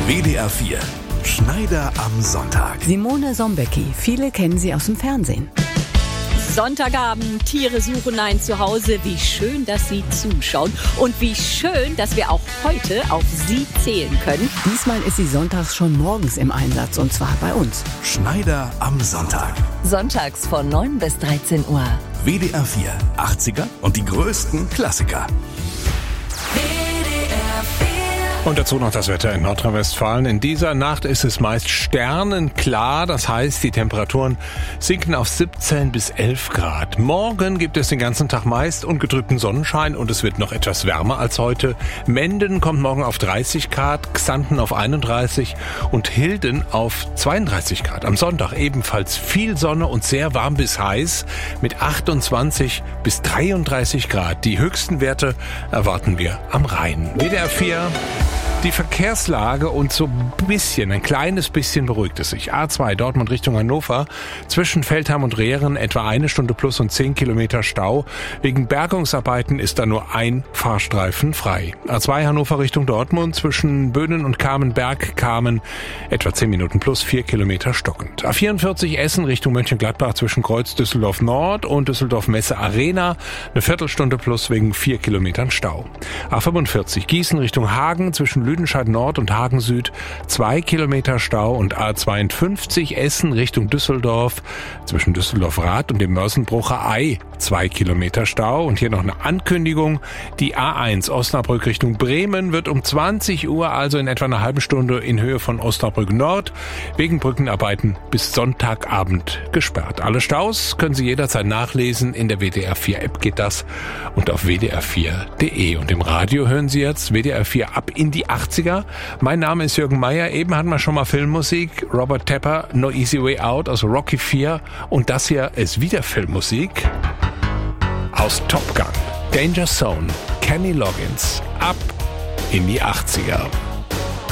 WDR 4. Schneider am Sonntag. Simone Sombecki, viele kennen sie aus dem Fernsehen. Sonntagabend, Tiere suchen ein Zuhause. Wie schön, dass Sie zuschauen und wie schön, dass wir auch heute auf Sie zählen können. Diesmal ist sie sonntags schon morgens im Einsatz und zwar bei uns. Schneider am Sonntag. Sonntags von 9 bis 13 Uhr. WDR 4. 80er und die größten Klassiker. Und dazu noch das Wetter in Nordrhein-Westfalen. In dieser Nacht ist es meist sternenklar. Das heißt, die Temperaturen sinken auf 17 bis 11 Grad. Morgen gibt es den ganzen Tag meist ungetrübten Sonnenschein und es wird noch etwas wärmer als heute. Menden kommt morgen auf 30 Grad, Xanten auf 31 und Hilden auf 32 Grad. Am Sonntag ebenfalls viel Sonne und sehr warm bis heiß mit 28 bis 33 Grad. Die höchsten Werte erwarten wir am Rhein. WDR 4. Die Verkehrslage und so ein kleines bisschen beruhigt es sich. A2 Dortmund Richtung Hannover, zwischen Feldheim und Rehren etwa 1 Stunde plus und 10 Kilometer Stau. Wegen Bergungsarbeiten ist da nur ein Fahrstreifen frei. A2 Hannover Richtung Dortmund, zwischen Böhnen und Kamen etwa 10 Minuten plus 4 Kilometer stockend. A44 Essen Richtung Mönchengladbach, zwischen Kreuz Düsseldorf Nord und Düsseldorf Messe Arena, eine Viertelstunde plus wegen 4 Kilometern Stau. A45 Gießen Richtung Hagen, zwischen Lüdenscheid Nord und Hagen Süd 2 Kilometer Stau und A52 Essen Richtung Düsseldorf zwischen Düsseldorf Rath und dem Mörsenbrucher Ei 2 Kilometer Stau. Und hier noch eine Ankündigung: Die A1 Osnabrück Richtung Bremen wird um 20 Uhr, also in etwa einer halben Stunde, in Höhe von Osnabrück Nord wegen Brückenarbeiten bis Sonntagabend gesperrt. Alle Staus können Sie jederzeit nachlesen. In der WDR 4 App geht das und auf wdr4.de. Und im Radio hören Sie jetzt WDR 4 ab in die 80er. Mein Name ist Jürgen Meier. Eben hatten wir schon mal Filmmusik. Robert Tepper, No Easy Way Out aus Rocky 4. Und das hier ist wieder Filmmusik aus Top Gun. Danger Zone. Kenny Loggins. Ab in die 80er.